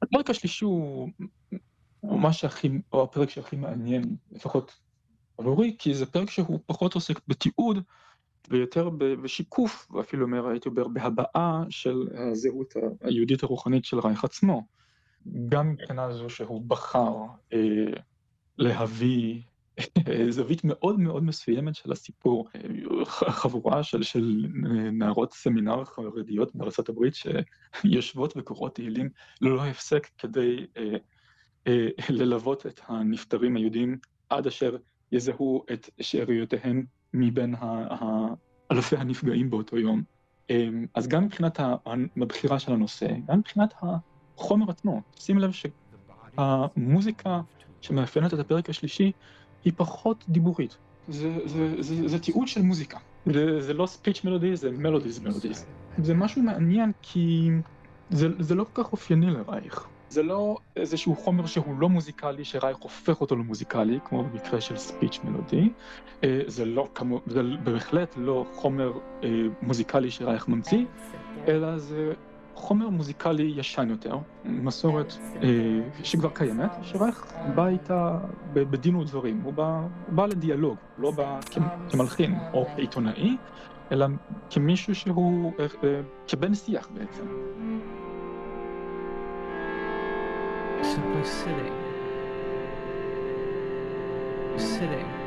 הפרק השלישי הוא מה שהכי, או הפרק שהכי מעניין, לפחות עבורי, כי זה פרק שהוא פחות עוסק בתיעוד, ויותר בשיקוף, ואפילו אומר, הייתי אומר, בהבעה של הזהות היהודית הרוחנית של רייך עצמו. גם מבחינה זו שהוא בחר להביא זווית מאוד מאוד מסוימת של הסיפור, חבורה של נערות סמינר חרדיות בארצות הברית שיושבות וקוראות תהילים ללא הפסק כדי ללוות את הנפטרים היהודים עד אשר יזהו את שאריותיהם מבין אלפי הנפגעים באותו יום. אז גם מבחינת הבחירה של הנושא, גם מבחינת החומר עצמו, שים לב שהמוזיקה שמאפיינת את הפרק השלישי היא פחות דיבורית. זה תיעוד של מוזיקה. זה לא ספיץ' מלודי, זה מלודיז. זה משהו מעניין כי זה לא כל כך אופייני לרייך. זה לא איזשהו חומר שהוא לא מוזיקלי, שרייך הופך אותו למוזיקלי, כמו במקרה של ספיץ' מלודי. זה בהחלט לא חומר מוזיקלי שרייך ממציא, אלא זה חומר מוזיקלי ישן יותר, מסורת שכבר קיימת, שרייך בא איתה בדין ודברים, הוא בא לדיאלוג, לא בא כמלחין או כעיתונאי, אלא כמישהו שהוא כבן שיח בעצם. Simply sitting